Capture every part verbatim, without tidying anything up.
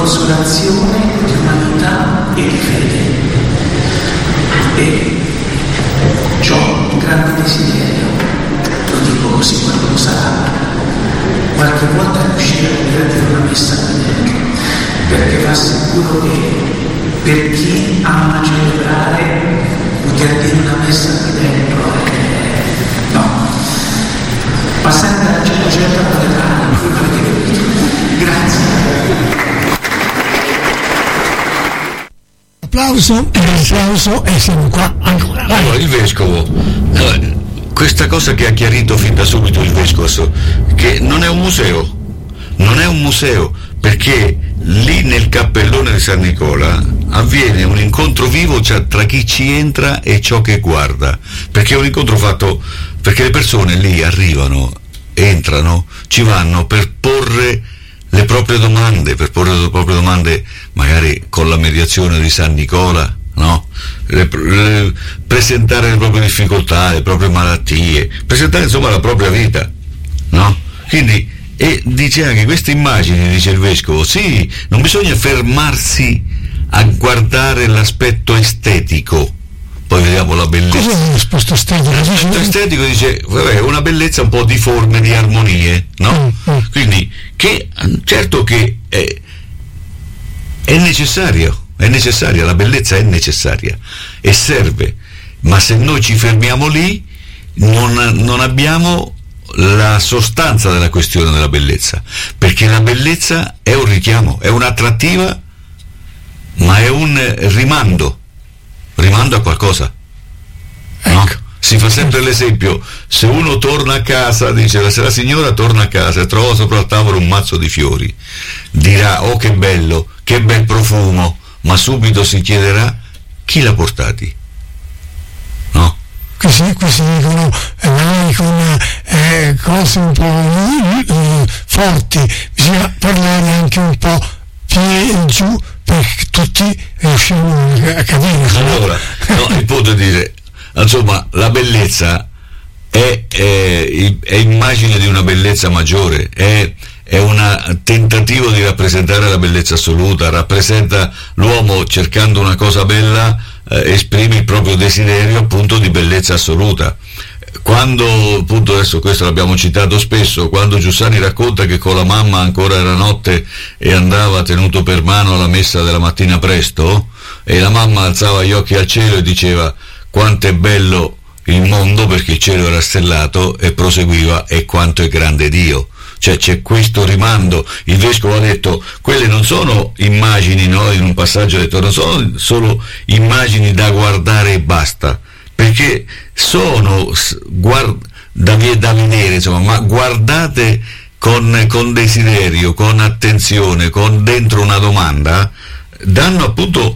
consolazione di umanità e di fede. E ho un grande desiderio, lo dico così quando lo sarà, qualche volta riuscire a poter dire una messa qui dentro, perché va sicuro che per chi ama celebrare poter dire una messa qui dentro è... no, passare dalla Cinquecento alla cattedrale, grazie. Applauso, applauso e siamo qua ancora. Allora, il vescovo, allora, questa cosa che ha chiarito fin da subito il vescovo, che non è un museo, non è un museo, perché lì nel cappellone di San Nicola avviene un incontro vivo tra chi ci entra e ciò che guarda, perché è un incontro fatto, perché le persone lì arrivano, entrano, ci vanno per porre le proprie domande, per porre le proprie domande magari con la mediazione di San Nicola, no? Le, le, presentare le proprie difficoltà, le proprie malattie, presentare insomma la propria vita, no? Quindi, e dice anche queste immagini, dice il vescovo, sì, non bisogna fermarsi a guardare l'aspetto estetico, poi vediamo la bellezza. Cos'è l'aspetto estetico? L'aspetto estetico dice, vabbè, una bellezza un po' di forme, di armonie, no? Mm, mm. Quindi, che certo che è, è necessario, è necessaria, la bellezza è necessaria e serve, ma se noi ci fermiamo lì non, non abbiamo la sostanza della questione della bellezza, perché la bellezza è un richiamo, è un'attrattiva, ma è un rimando, rimando a qualcosa, no? Ecco. Si fa sempre l'esempio, se uno torna a casa, dice, se la signora torna a casa e trova sopra il tavolo un mazzo di fiori, dirà, oh che bello, che bel profumo, ma subito si chiederà chi l'ha portati, no? Così, così dicono eh, con eh, cose un po' eh, forti, bisogna parlare anche un po' più in giù perché tutti riusciamo a capire. Allora, no, il punto è dire, insomma, la bellezza è, è, è immagine di una bellezza maggiore, è, è un tentativo di rappresentare la bellezza assoluta, rappresenta l'uomo cercando una cosa bella, eh, esprime il proprio desiderio appunto di bellezza assoluta. Quando, appunto, adesso questo l'abbiamo citato spesso, quando Giussani racconta che con la mamma ancora era notte e andava tenuto per mano alla messa della mattina presto, e la mamma alzava gli occhi al cielo e diceva quanto è bello il mondo perché il cielo era stellato, e proseguiva, e quanto è grande Dio. Cioè c'è questo rimando. Il vescovo ha detto, quelle non sono immagini, no? In un passaggio ha detto, non sono solo immagini da guardare e basta, perché sono guard- da, da vedere, insomma, ma guardate con, con desiderio, con attenzione, con dentro una domanda, danno appunto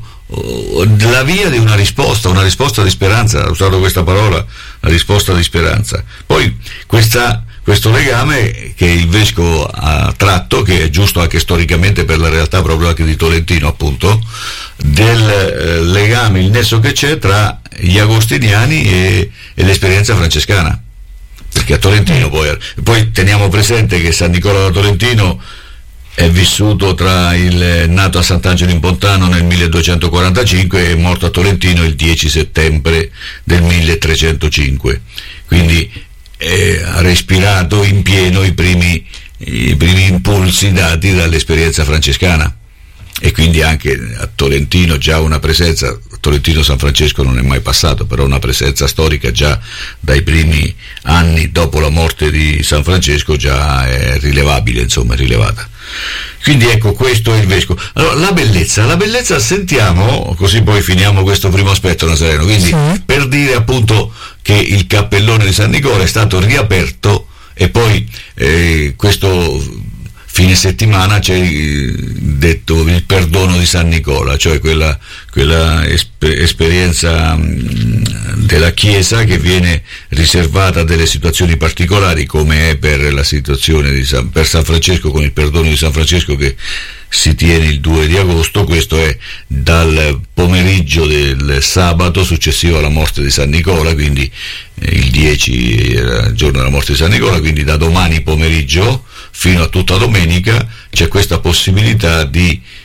la via di una risposta, una risposta di speranza. Ho usato questa parola, la risposta di speranza. Poi questa, questo legame che il vescovo ha tratto, che è giusto anche storicamente per la realtà proprio anche di Tolentino, appunto, del eh, legame, il nesso che c'è tra gli agostiniani e, e l'esperienza francescana, perché a Tolentino poi, poi teniamo presente che San Nicola da Tolentino è vissuto tra il nato a Sant'Angelo in Pontano nel milleduecentoquarantacinque e morto a Tolentino il dieci settembre del milletrecentocinque, quindi eh, ha respirato in pieno i primi, i primi impulsi dati dall'esperienza francescana, e quindi anche a Tolentino già una presenza, a Tolentino San Francesco non è mai passato, però una presenza storica già dai primi anni dopo la morte di San Francesco già è rilevabile, insomma è rilevata. Quindi ecco, questo è il vescovo. Allora, la bellezza, la bellezza sentiamo, così poi finiamo questo primo aspetto, Nazareno, quindi sì, per dire appunto che il cappellone di San Nicola è stato riaperto, e poi eh, questo fine settimana c'è detto il perdono di San Nicola, cioè quella, quella esper- esperienza mh, della Chiesa che viene riservata a delle situazioni particolari, come è per la situazione di San, per San Francesco, con il perdono di San Francesco che si tiene il due di agosto. Questo è dal pomeriggio del sabato successivo alla morte di San Nicola, quindi eh, il dieci era il giorno della morte di San Nicola, quindi da domani pomeriggio fino a tutta domenica c'è questa possibilità di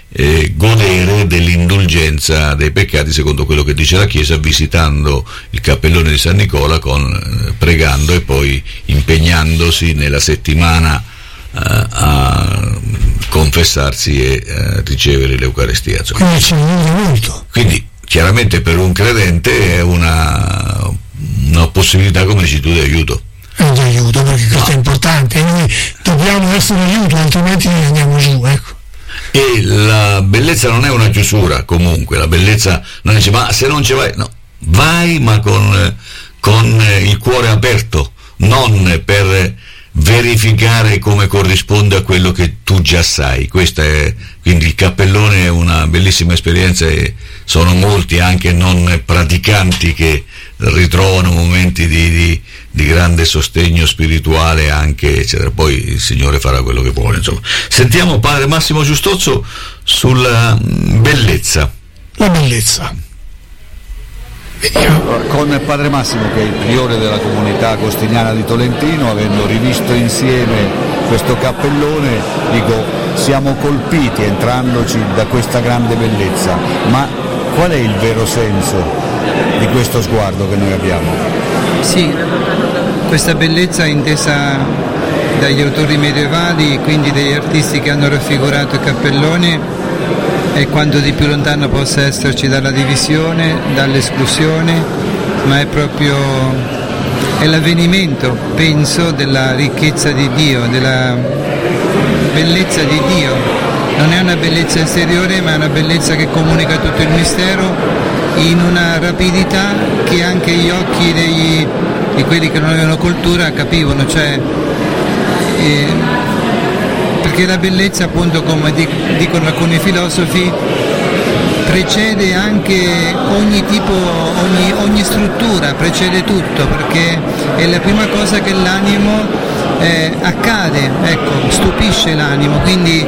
eh, godere dell'indulgenza dei peccati secondo quello che dice la Chiesa, visitando il cappellone di San Nicola, con, eh, pregando e poi impegnandosi nella settimana eh, a confessarsi e eh, ricevere l'Eucaristia. Quindi ci aiuta molto. Quindi chiaramente per un credente è una, una possibilità, come dici tu, di aiuto. È di aiuto, perché questo no. è importante, noi dobbiamo essere aiuto, altrimenti andiamo giù, ecco. E la bellezza non è una chiusura, comunque la bellezza non dice ma se non ci vai, no, vai ma con, con il cuore aperto, non per verificare come corrisponde a quello che tu già sai. Questa è, quindi il cappellone è una bellissima esperienza, e sono molti anche non praticanti che ritrovano momenti di, di, di grande sostegno spirituale anche, eccetera. Poi il Signore farà quello che vuole, insomma. Sentiamo Padre Massimo Giustozzo sulla bellezza. La bellezza. Vediamo. Con Padre Massimo, che è il priore della comunità agostiniana di Tolentino, avendo rivisto insieme questo cappellone, dico, siamo colpiti entrandoci da questa grande bellezza, ma qual è il vero senso di questo sguardo che noi abbiamo? Sì, questa bellezza intesa dagli autori medievali, quindi degli artisti che hanno raffigurato il cappellone, è quanto di più lontano possa esserci dalla divisione, dall'esclusione, ma è proprio è l'avvenimento, penso, della ricchezza di Dio, della bellezza di Dio. Non è una bellezza esteriore, ma è una bellezza che comunica tutto il mistero in una rapidità che anche gli occhi degli, di quelli che non avevano cultura capivano, cioè eh, perché la bellezza, appunto, come dicono alcuni filosofi, precede anche ogni tipo, ogni, ogni struttura, precede tutto, perché è la prima cosa che l'animo eh, accade, ecco, stupisce l'animo, quindi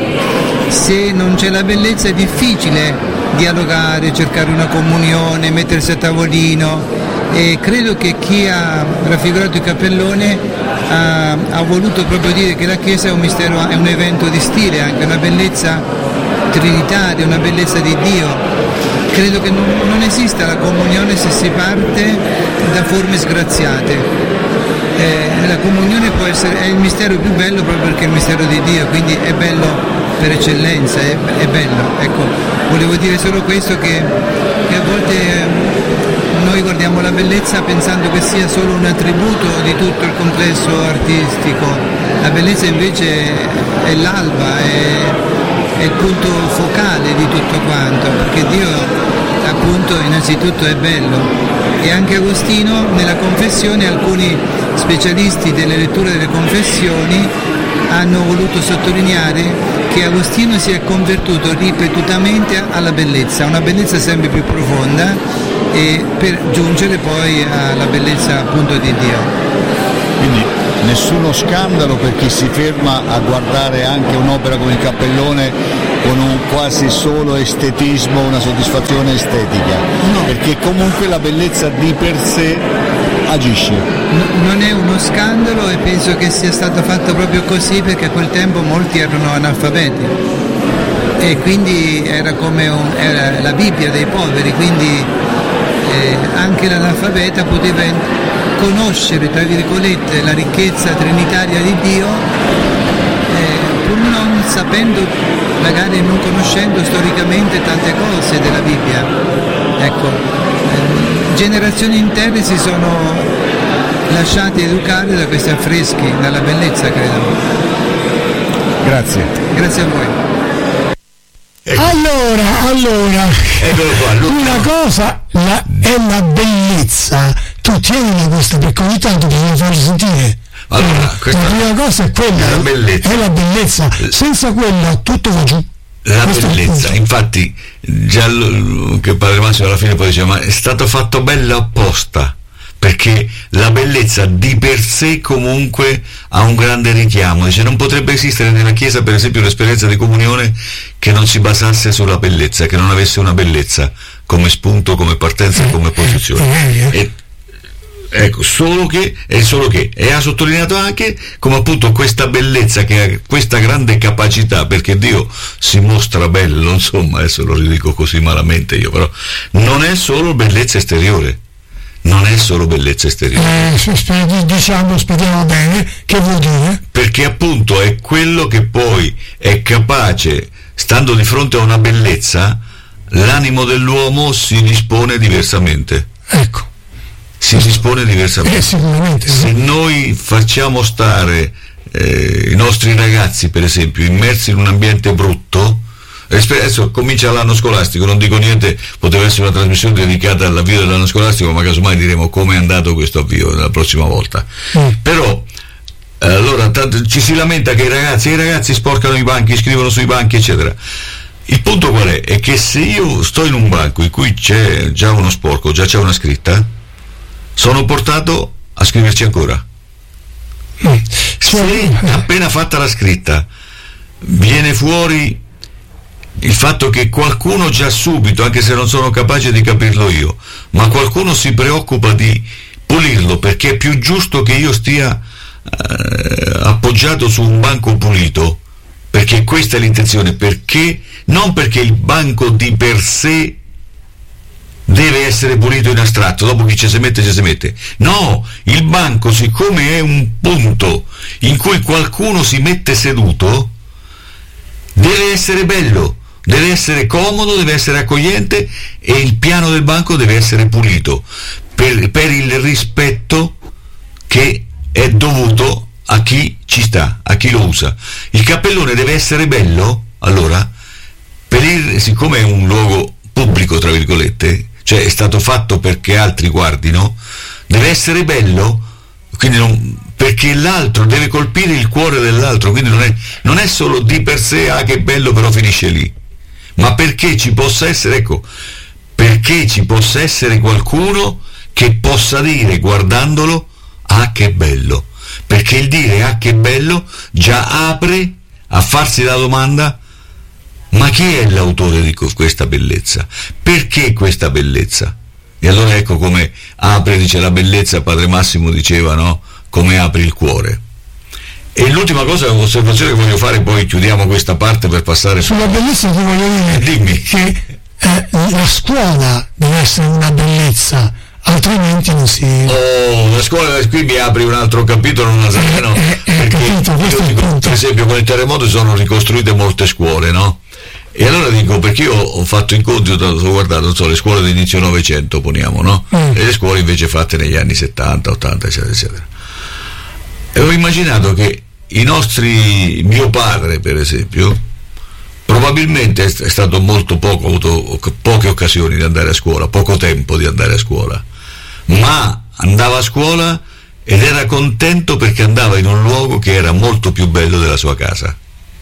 se non c'è la bellezza è difficile dialogare, cercare una comunione, mettersi a tavolino, e credo che chi ha raffigurato il cappellone ha, ha voluto proprio dire che la Chiesa è un mistero, è un evento di stile, anche una bellezza trinitaria, una bellezza di Dio. Credo che non, non esista la comunione se si parte da forme sgraziate. Eh, la comunione può essere, è il mistero più bello proprio perché è il mistero di Dio, quindi è bello per eccellenza, è, è bello. Ecco, volevo dire solo questo, che, che a volte eh, noi guardiamo la bellezza pensando che sia solo un attributo di tutto il complesso artistico. La bellezza invece è l'alba, è, è il punto focale di tutto quanto, perché Dio appunto innanzitutto è bello. E anche Agostino nella Confessione, alcuni specialisti delle letture delle Confessioni hanno voluto sottolineare che Agostino si è convertuto ripetutamente alla bellezza, una bellezza sempre più profonda, e per giungere poi alla bellezza appunto di Dio. Quindi nessuno scandalo per chi si ferma a guardare anche un'opera come il cappellone con un quasi solo estetismo, una soddisfazione estetica, no, perché comunque la bellezza di per sé agisce. No, non è uno scandalo, e penso che sia stato fatto proprio così perché a quel tempo molti erano analfabeti e quindi era come un, era la Bibbia dei poveri, quindi eh, anche l'analfabeta poteva conoscere, tra virgolette, la ricchezza trinitaria di Dio, eh, pur non sapendo, magari non conoscendo storicamente tante cose della Bibbia. Ecco, eh, generazioni intere si sono lasciate educare da questi affreschi, dalla bellezza, credo. Grazie. Grazie a voi. Ecco. Allora, allora, qua, una cosa la, è la bellezza. Tu tienila questa, perché ogni tanto bisogna farla sentire. Allora, la prima cosa è quella, è la bellezza. È la bellezza. Senza quella tutto va giù. La Questo bellezza, infatti, già l- che Padre Massimo alla fine poi diceva, ma è stato fatto bello apposta, perché la bellezza di per sé comunque ha un grande richiamo. Dice, non potrebbe esistere nella Chiesa, per esempio, un'esperienza di comunione che non si basasse sulla bellezza, che non avesse una bellezza come spunto, come partenza, come posizione. E ecco, solo che, è solo che, e ha sottolineato anche come appunto questa bellezza, che ha questa grande capacità, perché Dio si mostra bello, insomma, adesso lo ridico così malamente io, però non è solo bellezza esteriore, non è solo bellezza esteriore. Eh, diciamo, spieghiamo bene, che vuol dire? Perché appunto è quello che poi è capace, stando di fronte a una bellezza, l'animo dell'uomo si dispone diversamente. Ecco. Si dispone diversamente. Eh, sicuramente. Se noi facciamo stare eh, i nostri ragazzi, per esempio, immersi in un ambiente brutto, adesso comincia l'anno scolastico, non dico niente, poteva essere una trasmissione dedicata all'avvio dell'anno scolastico, ma casomai diremo come è andato questo avvio la prossima volta. Mm. Però eh, allora tanto, ci si lamenta che i ragazzi, i ragazzi sporcano i banchi, scrivono sui banchi, eccetera. Il punto qual è? È che se io sto in un banco in cui c'è già uno sporco, già c'è una scritta, sono portato a scriverci ancora. Mm. Se appena fatta la scritta viene fuori il fatto che qualcuno già subito, anche se non sono capace di capirlo io, ma qualcuno si preoccupa di pulirlo perché è più giusto che io stia eh, appoggiato su un banco pulito, perché questa è l'intenzione, perché non perché il banco di per sé deve essere pulito in astratto, dopo chi ci si mette ci si mette, no, il banco, siccome è un punto in cui qualcuno si mette seduto, deve essere bello, deve essere comodo, deve essere accogliente, e il piano del banco deve essere pulito per, per il rispetto che è dovuto a chi ci sta, a chi lo usa. Il cappellone deve essere bello, allora, per il, siccome è un luogo pubblico, tra virgolette, cioè è stato fatto perché altri guardino, deve essere bello, quindi non, perché l'altro deve colpire il cuore dell'altro, quindi non è, non è solo di per sé, ah che bello, però finisce lì, ma perché ci possa essere, ecco, perché ci possa essere qualcuno che possa dire guardandolo, ah che bello, perché il dire ah che bello già apre a farsi la domanda: ma chi è l'autore di questa bellezza? Perché questa bellezza? E allora ecco come apre, dice la bellezza, Padre Massimo diceva, no? Come apri il cuore. E l'ultima cosa, un'osservazione che voglio fare, poi chiudiamo questa parte per passare sulla bellezza. Ti voglio dire Dimmi. che eh, la scuola deve essere una bellezza, altrimenti non si... Oh, la scuola, qui mi apri un altro capitolo, una eh, no? eh, eh, perché capito, io dico, per esempio con il terremoto sono ricostruite molte scuole, no? E allora dico, perché io ho fatto incontri, ho guardato, non so, le scuole di inizio Novecento, poniamo, no? Mm. E le scuole invece fatte negli anni settanta, ottanta, eccetera, eccetera. E ho immaginato che i nostri, mio padre, per esempio, probabilmente è stato molto poco, ha avuto poche occasioni di andare a scuola, poco tempo di andare a scuola, ma andava a scuola ed era contento perché andava in un luogo che era molto più bello della sua casa.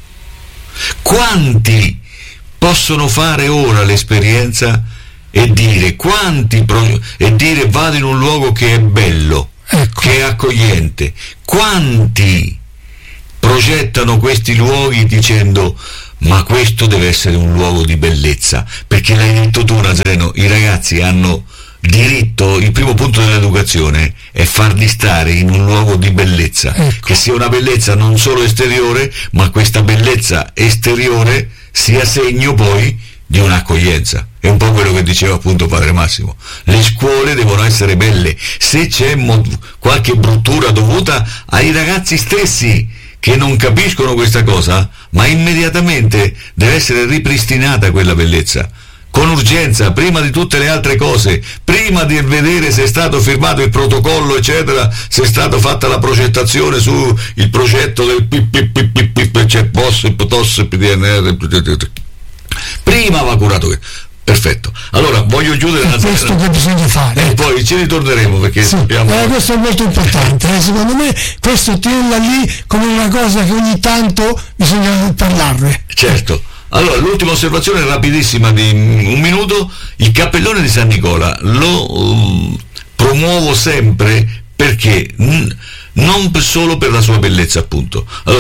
Quanti possono fare ora l'esperienza e dire quanti pro- e dire vado in un luogo che è bello, ecco, che è accogliente? Quanti progettano questi luoghi dicendo ma questo deve essere un luogo di bellezza? Perché l'hai detto tu, Nazareno, i ragazzi hanno diritto, il primo punto dell'educazione è farli stare in un luogo di bellezza, ecco, che sia una bellezza non solo esteriore, ma questa bellezza esteriore sia segno poi di un'accoglienza. È un po' quello che diceva appunto Padre Massimo, le scuole devono essere belle, se c'è mo- qualche bruttura dovuta ai ragazzi stessi che non capiscono questa cosa, ma immediatamente deve essere ripristinata quella bellezza con urgenza, prima di tutte le altre cose, prima di vedere se è stato firmato il protocollo, eccetera, se è stata fatta la progettazione su il progetto del P P P P P, c'è P O S, P T O S, P D N R, prima va curato questo. Perfetto, allora voglio chiudere è questo che bisogna fare e poi ci ritorneremo perché sì, abbiamo... eh, questo è molto importante, eh, secondo me questo tienila lì come una cosa che ogni tanto bisogna parlarne. Certo. Allora, l'ultima osservazione rapidissima di un minuto: il cappellone di San Nicola lo uh, promuovo sempre perché n- non solo per la sua bellezza, appunto. Allora,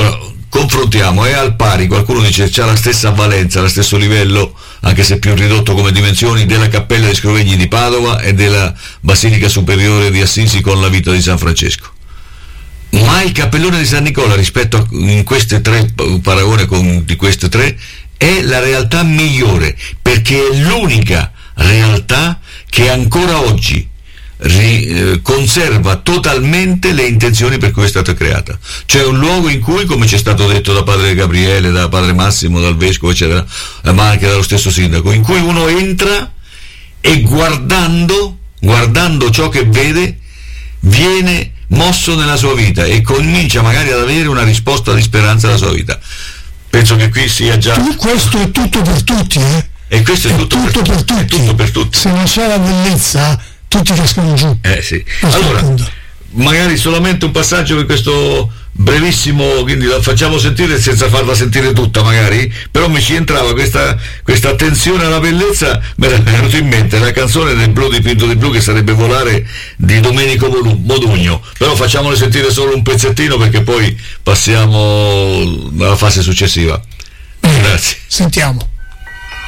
confrontiamo, è al pari, qualcuno dice c'ha la stessa valenza, lo stesso livello, anche se più ridotto come dimensioni, della Cappella dei Scrovegni di Padova e della Basilica Superiore di Assisi con la vita di San Francesco. Ma il cappellone di San Nicola, rispetto a in queste tre, paragone con di queste tre, è la realtà migliore, perché è l'unica realtà che ancora oggi ri, eh, conserva totalmente le intenzioni per cui è stata creata. Cioè un luogo in cui, come ci è stato detto da padre Gabriele, da padre Massimo, dal vescovo eccetera, eh, ma anche dallo stesso sindaco, in cui uno entra e guardando guardando ciò che vede viene mosso nella sua vita e comincia magari ad avere una risposta di speranza alla sua vita. Penso che qui sia già... Questo è tutto per tutti, eh? E questo è, è tutto, tutto, per, per tutti. È tutto per tutti. Se non c'è la bellezza, tutti cascano giù. Eh sì. Allora, magari solamente un passaggio per questo brevissimo, quindi la facciamo sentire senza farla sentire tutta magari, però mi ci entrava questa, questa attenzione alla bellezza, mi era venuto in mente la canzone del Blu dipinto di blu, che sarebbe Volare, di Domenico Modugno, però facciamole sentire solo un pezzettino perché poi passiamo alla fase successiva. Bene, grazie. Sentiamo.